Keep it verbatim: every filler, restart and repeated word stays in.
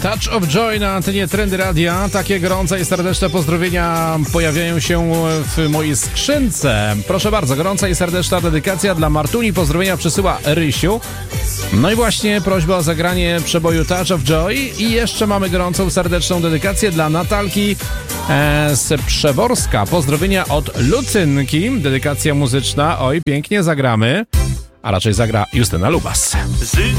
Touch of Joy na antenie Trendy Radia. Takie gorące i serdeczne pozdrowienia pojawiają się w mojej skrzynce. Proszę bardzo, gorąca i serdeczna dedykacja dla Martuni. Pozdrowienia przesyła Rysiu. No i właśnie prośba o zagranie przeboju Touch of Joy. I jeszcze mamy gorącą, serdeczną dedykację dla Natalki e, z Przeworska. Pozdrowienia od Lucynki. Dedykacja muzyczna. Oj, pięknie zagramy. A raczej zagra Justyna Lubas.